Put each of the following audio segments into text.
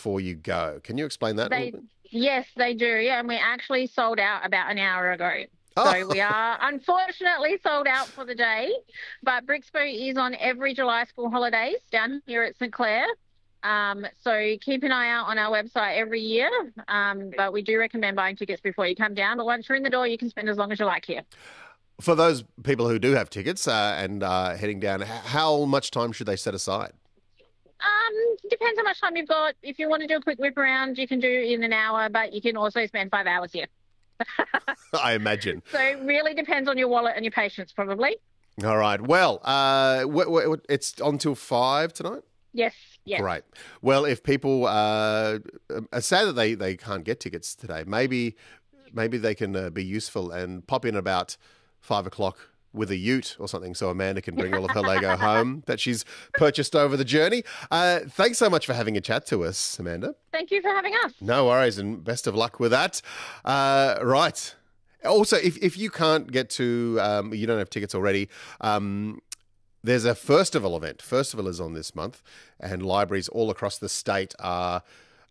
before you go. Can you explain that a little They, bit? yes, they do. Yeah, and we actually sold out about an hour ago. So Oh, we are unfortunately sold out for the day, but Brixby is on every July school holidays down here at St Clair. So keep an eye out on our website every year. But we do recommend buying tickets before you come down. But once you're in the door, you can spend as long as you like here. for those people who do have tickets and heading down, how much time should they set aside? Depends how much time you've got. If you want to do a quick whip around, you can do it in an hour, but you can also spend 5 hours here. I imagine. So it really depends on your wallet and your patience, probably. All right. Well, it's on till 5 tonight? Yes, yes. Great. Well, if people are sad that they can't get tickets today, maybe they can be useful and pop in about 5 o'clock with a ute or something so Amanda can bring all of her Lego home that she's purchased over the journey. Thanks so much for having a chat to us, Amanda. Thank you for having us. No worries, and best of luck with that. Right. Also, if you can't get to, you don't have tickets already, there's a Firstival event. Firstival is on this month, and libraries all across the state are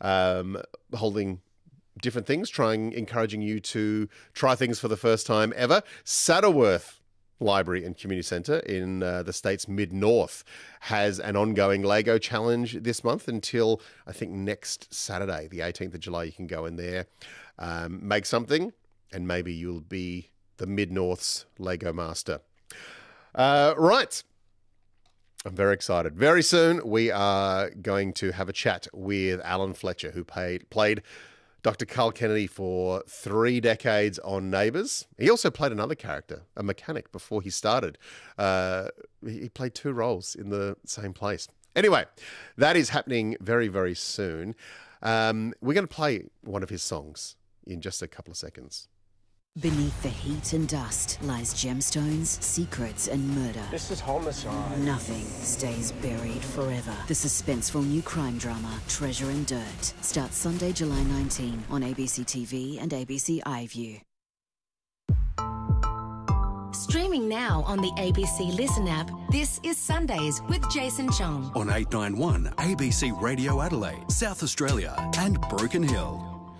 holding different things, encouraging you to try things for the first time ever. Saddleworth Library and Community Centre in the state's mid-north has an ongoing Lego challenge this month until, I think, next Saturday, the 18th of July. You can go in there, make something, and maybe you'll be the mid-north's Lego master. Right. I'm very excited. Very soon, we are going to have a chat with Alan Fletcher, who played Dr. Carl Kennedy for 3 decades on Neighbours. He also played another character, a mechanic, before he started. He played 2 roles in the same place. Anyway, that is happening very, very soon. We're going to play one of his songs in just a couple of seconds. Beneath the heat and dust lies gemstones, secrets, and murder. This is homicide. Nothing stays buried forever. The suspenseful new crime drama, Treasure and Dirt, starts Sunday, July 19 on ABC TV and ABC iView. Streaming now on the ABC Listen app, this is Sundays with Jason Chong. On 891 ABC Radio Adelaide, South Australia and Broken Hill.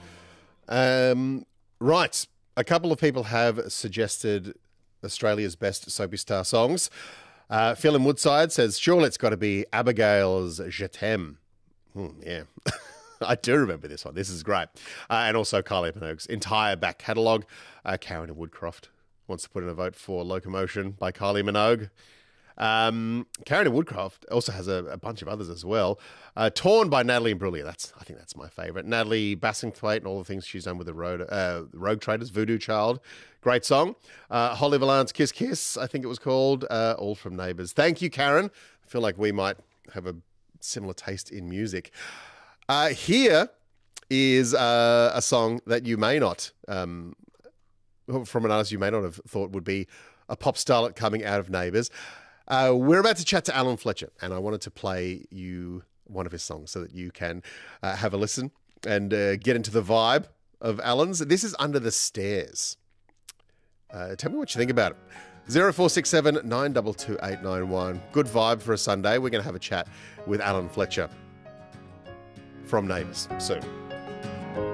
Right. A couple of people have suggested Australia's best soapy star songs. Phil in Woodside says, surely it's got to be Abigail's Je T'aime. Yeah, I do remember this one. This is great. And also Kylie Minogue's entire back catalogue. Karen in Woodcroft wants to put in a vote for Locomotion by Kylie Minogue. Karen in Woodcroft also has a bunch of others as well. Torn by Natalie Imbruglia. I think that's my favourite. Natalie Bassingthwaite and all the things she's done with the Rogue Traders, Voodoo Child. Great song. Holly Valance, Kiss Kiss, I think it was called. All from Neighbours. Thank you, Karen. I feel like we might have a similar taste in music. Here is a song that you may not, from an artist you may not have thought would be a pop starlet coming out of Neighbours. We're about to chat to Alan Fletcher, and I wanted to play you one of his songs so that you can have a listen and get into the vibe of Alan's. This is Under the Stairs. Tell me what you think about it. 0467 922 891. Good vibe for a Sunday. We're going to have a chat with Alan Fletcher from Neighbours soon.